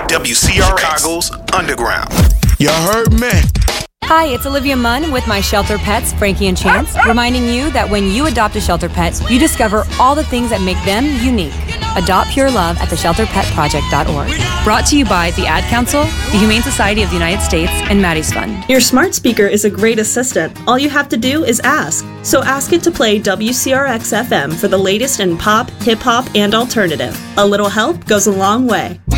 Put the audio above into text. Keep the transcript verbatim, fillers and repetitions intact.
W C R X, Chicago's Underground. You heard me. Hi, it's Olivia Munn with my shelter pets, Frankie and Chance, reminding you that when you adopt a shelter pet, you discover all the things that make them unique. Adopt pure love at the shelter pet project dot org. Brought to you by the Ad Council, the Humane Society of the United States, and Maddie's Fund. Your smart speaker is a great assistant. All you have to do is ask. So ask it to play W C R X F M for the latest in pop, hip-hop, and alternative. A little help goes a long way.